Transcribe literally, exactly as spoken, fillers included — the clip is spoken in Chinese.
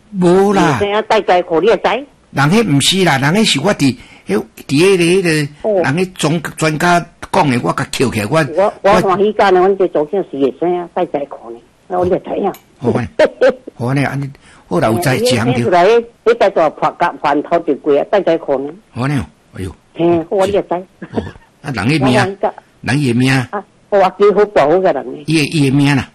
无啦。 生啊，大灾苦你会知？ 人迄毋是啦，人迄是我伫迄伫迄个迄个，人迄专专家讲的，我甲捡起来，我我我欢喜干呢，阮这做件事会生啊，大灾苦呢，那我就知影。 好呢，好呢，安尼好啦，有在讲着。 出来，你再做破甲饭头就贵啊，大灾苦呢。 好呢，哎呦。 嘿，我就知。 啊，人迄命，人伊命。 啊，我几好保护个人呢。 伊伊命啦。